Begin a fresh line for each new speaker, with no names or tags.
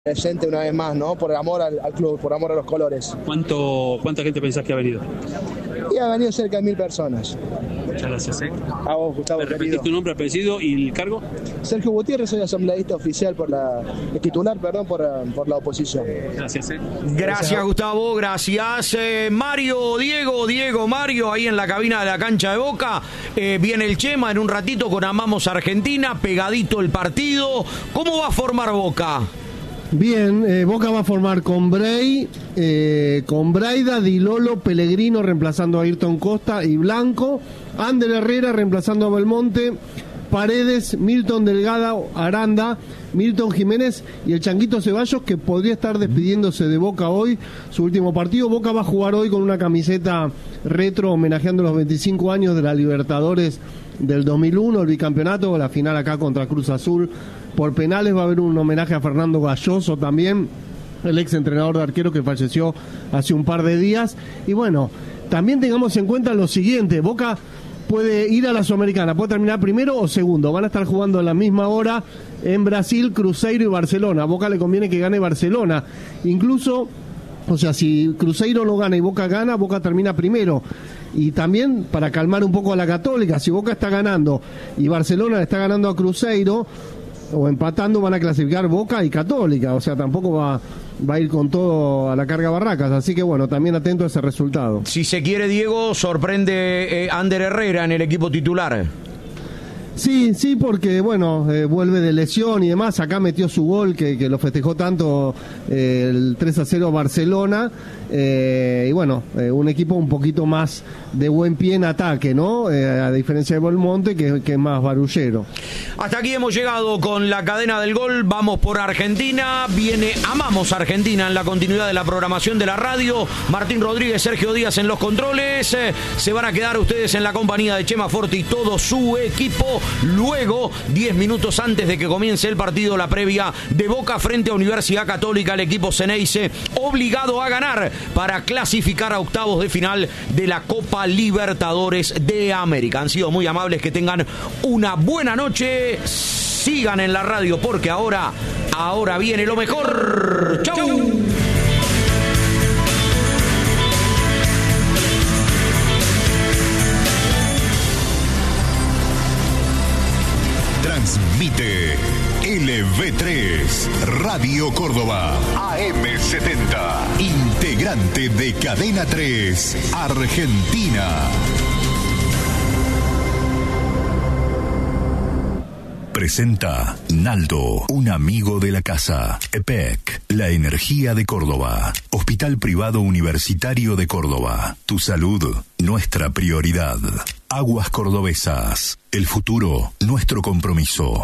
presente una vez más, ¿no? Por amor al club, por amor a los colores.
¿Cuánta gente pensás que ha venido?
Y ha venido cerca de 1000 personas.
Muchas gracias.
A vos, Gustavo.
¿Repetís tu nombre, apellido y el cargo?
Sergio Gutiérrez, soy asambleísta oficial titular por la oposición.
Gracias.
Gracias, Gustavo, gracias. Mario, ahí en la cabina de la cancha de Boca. Viene el Chema en un ratito con Amamos Argentina, pegadito el partido. ¿Cómo va a formar Boca?
Bien, Boca va a formar con Bray, con Braida, Di Lolo, Pellegrino reemplazando a Ayrton Costa y Blanco, Ander Herrera reemplazando a Belmonte, Paredes, Milton Delgado, Aranda, Milton Jiménez y el Changuito Ceballos, que podría estar despidiéndose de Boca hoy, su último partido. Boca va a jugar hoy con una camiseta retro homenajeando los 25 años de la Libertadores del 2001, el bicampeonato, la final acá contra Cruz Azul. Por penales va a haber un homenaje a Fernando Galloso también, el ex entrenador de arquero que falleció hace un par de días. Y bueno, también tengamos en cuenta lo siguiente: Boca puede ir a la Sudamericana, puede terminar primero o segundo. Van a estar jugando a la misma hora en Brasil, Cruzeiro y Barcelona. A Boca le conviene que gane Barcelona. Incluso, o sea, si Cruzeiro no gana y Boca gana, Boca termina primero. Y también para calmar un poco a la Católica, si Boca está ganando y Barcelona está ganando a Cruzeiro o empatando, van a clasificar Boca y Católica. O sea, tampoco va a ir con todo a la carga Barracas. Así que bueno, también atento a ese resultado.
Si se quiere, Diego, sorprende Ander Herrera en el equipo titular.
Sí, porque bueno, vuelve de lesión y demás. Acá metió su gol que lo festejó tanto, el 3-0 Barcelona. Y bueno, un equipo un poquito más de buen pie en ataque, ¿no? A diferencia de Belmonte, que es más barullero.
Hasta aquí hemos llegado con la cadena del gol. Vamos por Argentina. Viene Amamos Argentina en la continuidad de la programación de la radio. Martín Rodríguez, Sergio Díaz en los controles. Se van a quedar ustedes en la compañía de Chema Forti y todo su equipo. Luego, 10 minutos antes de que comience el partido, la previa de Boca frente a Universidad Católica, el equipo Ceneice obligado a ganar para clasificar a octavos de final de la Copa Libertadores de América. Han sido muy amables, que tengan una buena noche. Sigan en la radio porque ahora viene lo mejor. ¡Chau!
Transmite LV3 Radio Córdoba AM70, integrante de Cadena 3 Argentina. Presenta Naldo, un amigo de la casa. EPEC, la energía de Córdoba. Hospital Privado Universitario de Córdoba. Tu salud, nuestra prioridad. Aguas Cordobesas, el futuro, nuestro compromiso.